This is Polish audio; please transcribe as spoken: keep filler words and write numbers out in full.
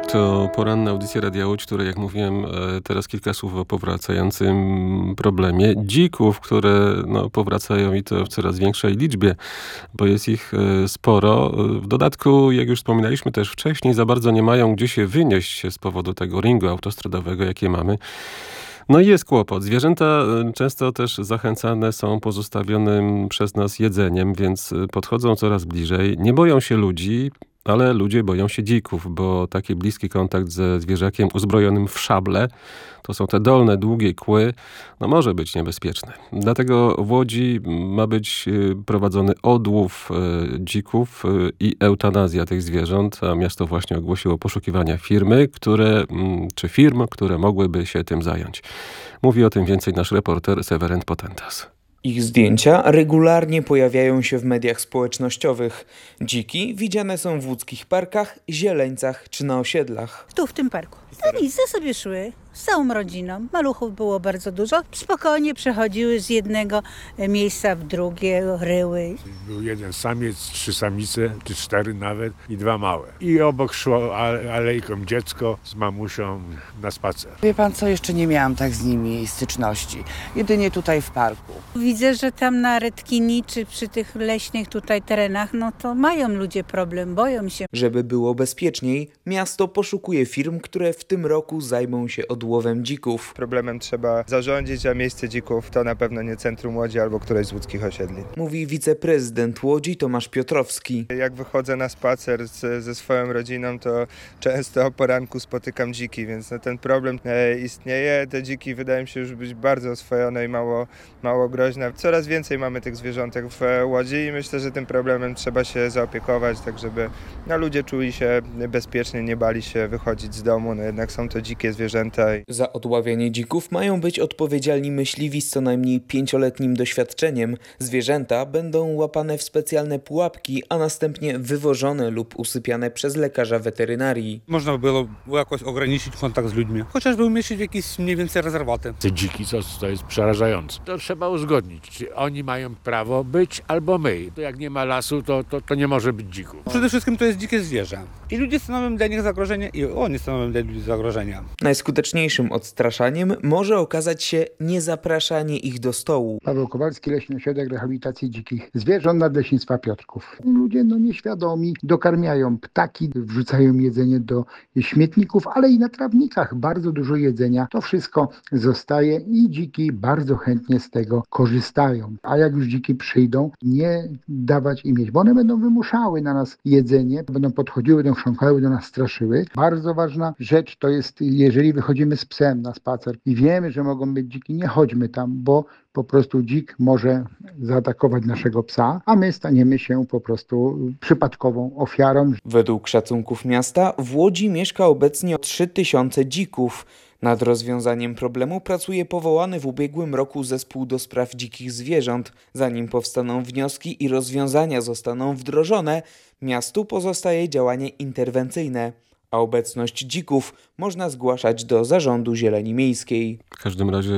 To poranna audycja Radia Łódź, której, jak mówiłem, teraz kilka słów o powracającym problemie dzików, które no, powracają i to w coraz większej liczbie, bo jest ich sporo. W dodatku, jak już wspominaliśmy też wcześniej, za bardzo nie mają gdzie się wynieść z powodu tego ringu autostradowego, jakie mamy. No i jest kłopot. Zwierzęta często też zachęcane są pozostawionym przez nas jedzeniem, więc podchodzą coraz bliżej. Nie boją się ludzi, ale ludzie boją się dzików, bo taki bliski kontakt ze zwierzakiem uzbrojonym w szable, to są te dolne, długie kły, no może być niebezpieczne. Dlatego w Łodzi ma być prowadzony odłów dzików i eutanazja tych zwierząt, a miasto właśnie ogłosiło poszukiwania firmy, które, czy firm, które mogłyby się tym zająć. Mówi o tym więcej nasz reporter Seweryn Potentas. Ich zdjęcia regularnie pojawiają się w mediach społecznościowych. Dziki widziane są w łódzkich parkach, zieleńcach czy na osiedlach. Tu w tym parku. No nic, sobie szły z całą rodziną. Maluchów było bardzo dużo. Spokojnie przechodziły z jednego miejsca w drugie, ryły. Był jeden samiec, trzy samice, czy cztery nawet i dwa małe. I obok szło alejką dziecko z mamusią na spacer. Wie pan co, jeszcze nie miałam tak z nimi styczności. Jedynie tutaj w parku. Widzę, że tam na Redkini czy przy tych leśnych tutaj terenach, no to mają ludzie problem, boją się. Żeby było bezpieczniej, miasto poszukuje firm, które w tym roku zajmą się odłowem dzików. Problemem trzeba zarządzić, a miejsce dzików to na pewno nie centrum Łodzi albo któreś z łódzkich osiedli. Mówi wiceprezydent Łodzi Tomasz Piotrowski. Jak wychodzę na spacer z, ze swoją rodziną, to często o poranku spotykam dziki, więc no, ten problem e, istnieje. Te dziki wydają się już być bardzo oswojone i mało, mało groźne. Coraz więcej mamy tych zwierzątek w Łodzi i myślę, że tym problemem trzeba się zaopiekować, tak żeby no, ludzie czuli się bezpiecznie, nie bali się wychodzić z domu. No, jednak są to dzikie zwierzęta. Za odławianie dzików mają być odpowiedzialni myśliwi z co najmniej pięcioletnim doświadczeniem. Zwierzęta będą łapane w specjalne pułapki, a następnie wywożone lub usypiane przez lekarza weterynarii. Można by było jakoś ograniczyć kontakt z ludźmi, chociażby umieścić w jakieś mniej więcej rezerwaty. Te dziki, co, to jest przerażające. To trzeba uzgodnić, czy oni mają prawo być albo my. To jak nie ma lasu, to, to, to nie może być dzików. Przede wszystkim to jest dzikie zwierzę. I ludzie stanowią dla nich zagrożenie i oni stanowią dla ludzi zagrożenia. Najskuteczniejszym odstraszaniem może okazać się niezapraszanie ich do stołu. Paweł Kowalski, Leśny Ośrodek Rehabilitacji Dzikich Zwierząt Nadleśnictwa Piotrków. Ludzie no nieświadomi dokarmiają ptaki, wrzucają jedzenie do śmietników, ale i na trawnikach bardzo dużo jedzenia. To wszystko zostaje i dziki bardzo chętnie z tego korzystają. A jak już dziki przyjdą, nie dawać im jeść, bo one będą wymuszały na nas jedzenie, będą podchodziły, będą chrząkały, do nas straszyły. Bardzo ważna rzecz to jest, jeżeli wychodzimy z psem na spacer i wiemy, że mogą być dziki, nie chodźmy tam, bo po prostu dzik może zaatakować naszego psa, a my staniemy się po prostu przypadkową ofiarą. Według szacunków miasta w Łodzi mieszka obecnie trzy tysiące dzików. Nad rozwiązaniem problemu pracuje powołany w ubiegłym roku zespół do spraw dzikich zwierząt. Zanim powstaną wnioski i rozwiązania zostaną wdrożone, miastu pozostaje działanie interwencyjne, a obecność dzików można zgłaszać do Zarządu Zieleni Miejskiej. W każdym razie